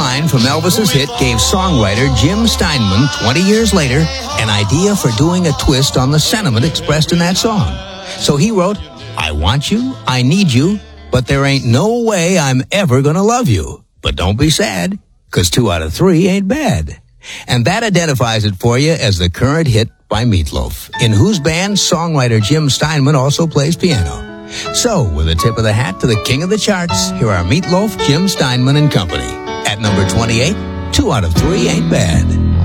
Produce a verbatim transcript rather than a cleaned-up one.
line from Elvis's hit gave songwriter Jim Steinman, twenty years later, an idea for doing a twist on the sentiment expressed in that song. So he wrote, I want you, I need you, but there ain't no way I'm ever gonna love you. But don't be sad, 'cause two out of three ain't bad. And that identifies it for you as the current hit by Meatloaf, in whose band songwriter Jim Steinman also plays piano. So, with a tip of the hat to the king of the charts, here are Meatloaf, Jim Steinman and Company. At number twenty-eight, two out of three ain't bad.